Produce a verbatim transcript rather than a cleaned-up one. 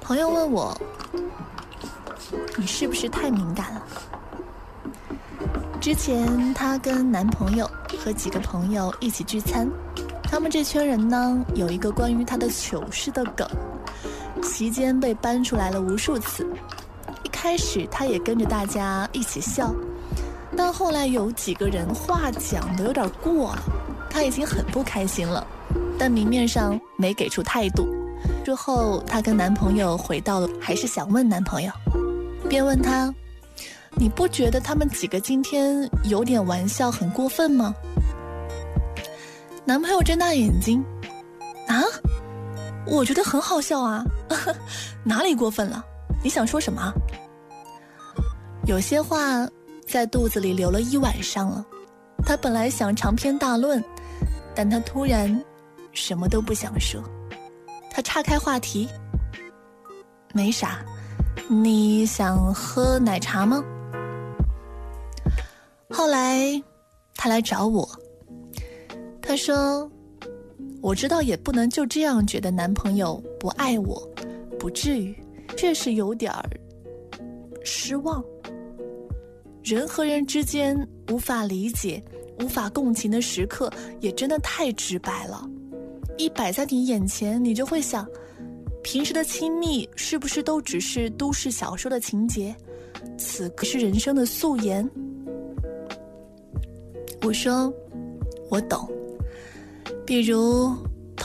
朋友问我，你是不是太敏感了？之前她跟男朋友和几个朋友一起聚餐，他们这圈人呢，有一个关于她的糗事的梗，席间被搬出来了无数次。一开始她也跟着大家一起笑，但后来有几个人话讲得有点过了，她已经很不开心了，但明面上没给出态度。之后她跟男朋友回到了，还是想问男朋友，便问他，你不觉得他们几个今天有点玩笑很过分吗？男朋友睁大眼睛，啊，我觉得很好笑啊，哪里过分了？你想说什么？有些话在肚子里留了一晚上了，他本来想长篇大论，但他突然什么都不想说。他岔开话题，没啥，你想喝奶茶吗？后来他来找我，他说，我知道也不能就这样觉得男朋友不爱我，不至于，确实有点失望。人和人之间无法理解、无法共情的时刻也真的太直白了，一摆在你眼前，你就会想，平时的亲密是不是都只是都市小说的情节，此刻是人生的素颜？我说我懂，比如